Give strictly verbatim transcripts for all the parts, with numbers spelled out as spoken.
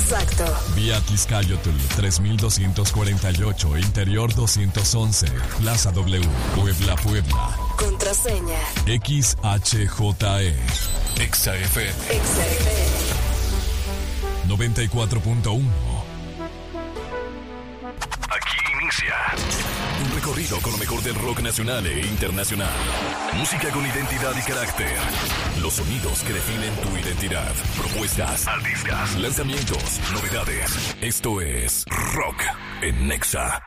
Exacto. Vía Tizcayotl tres mil doscientos cuarenta y ocho, Interior doscientos once, Plaza W, Puebla, Puebla. Contraseña X H J E. Exa F M. Exa F M. noventa y cuatro punto uno. Aquí inicia un recorrido con lo mejor del rock nacional e internacional. Música con identidad y carácter. Los sonidos que definen tu identidad. Propuestas, artistas, lanzamientos, novedades. Esto es Rock en Nexa.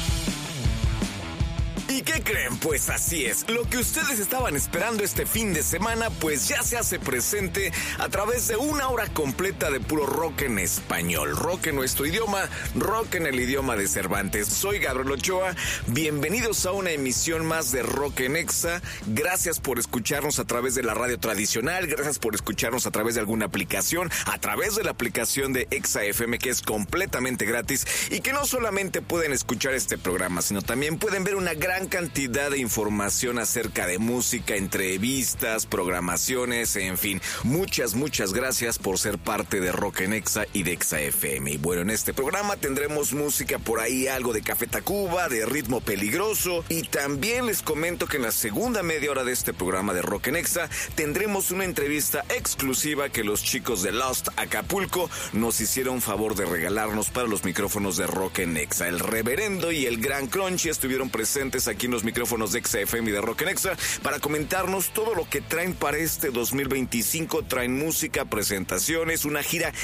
¿Y qué creen? Pues así es. Lo que ustedes estaban esperando este fin de semana, pues ya se hace presente a través de una hora completa de puro rock en español. Rock en nuestro idioma, rock en el idioma de Cervantes. Soy Gabriel Ochoa. Bienvenidos a una emisión más de Rock en Exa. Gracias por escucharnos a través de la radio tradicional. Gracias por escucharnos a través de alguna aplicación. A través de la aplicación de Exa F M, que es completamente gratis. Y que no solamente pueden escuchar este programa, sino también pueden ver una gran cantidad de información acerca de música, entrevistas, programaciones, en fin. Muchas, muchas gracias por ser parte de Rock en Exa y de Exa F M. Y bueno, en este programa tendremos música por ahí, algo de Café Tacuba, de Ritmo Peligroso. Y también les comento que en la segunda media hora de este programa de Rock en Exa tendremos una entrevista exclusiva que los chicos de Lost Acapulco nos hicieron favor de regalarnos para los micrófonos de Rock en Exa. El Reverendo y el Gran Crunchy estuvieron presentes aquí en los micrófonos de Exa F M y de Rock en Exa para comentarnos todo lo que traen para este dos mil veinticinco. Traen música, presentaciones, una gira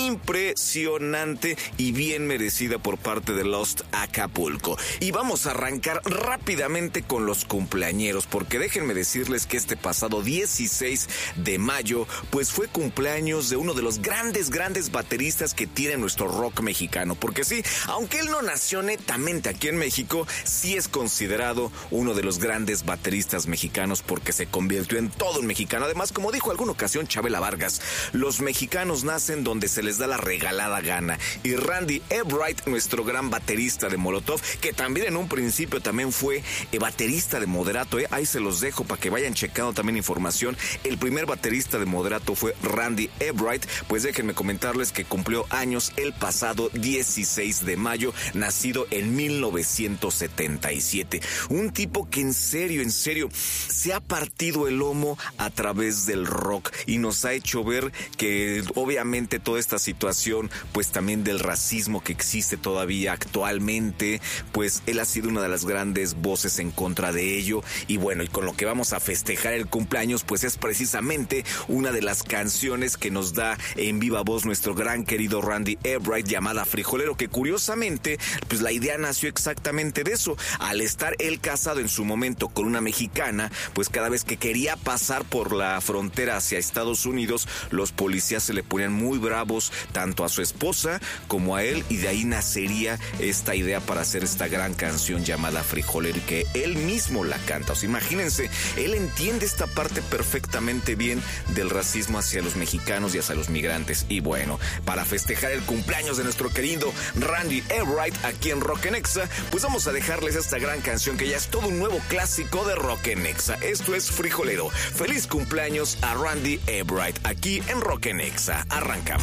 impresionante y bien merecida por parte de Lost Acapulco. Y vamos a arrancar rápidamente con los cumpleañeros, porque déjenme decirles que este pasado dieciséis de mayo pues fue cumpleaños de uno de los grandes, grandes bateristas que tiene nuestro rock mexicano. Porque sí, aunque él no nació netamente aquí en México, sí es considerado uno de los grandes bateristas mexicanos porque se convirtió en todo un mexicano. Además, como dijo alguna ocasión Chabela Vargas, los mexicanos nacen donde se les da la regalada gana. Y Randy Ebright, nuestro gran baterista de Molotov, que también en un principio también fue eh, baterista de Moderato, eh. ahí se los dejo para que vayan checando también información. El primer baterista de Moderato fue Randy Ebright. Pues déjenme comentarles que cumplió años el pasado dieciséis de mayo, nacido en mil novecientos setenta y siete. Un tipo que en serio, en serio, se ha partido el lomo a través del rock y nos ha hecho ver que obviamente toda esta situación, pues también del racismo que existe todavía actualmente, pues él ha sido una de las grandes voces en contra de ello. Y bueno, y con lo que vamos a festejar el cumpleaños, pues es precisamente una de las canciones que nos da en viva voz nuestro gran querido Randy Ebright, llamada Frijolero, que curiosamente, pues la idea nació exactamente de eso. Al estar él casado en su momento con una mexicana, pues cada vez que quería pasar por la frontera hacia Estados Unidos, los policías se le ponían muy bravos tanto a su esposa como a él, y de ahí nacería esta idea para hacer esta gran canción llamada Frijolero, que él mismo la canta. O sea, imagínense, él entiende esta parte perfectamente bien del racismo hacia los mexicanos y hacia los migrantes. Y bueno, para festejar el cumpleaños de nuestro querido Randy Ebright aquí en Rock en Exa, pues vamos a dejarles esta gran canción que ya es todo un nuevo clásico de Rock en Exa. Esto es Frijolero. Feliz cumpleaños a Randy Ebright aquí en Rock en Exa. Arrancamos.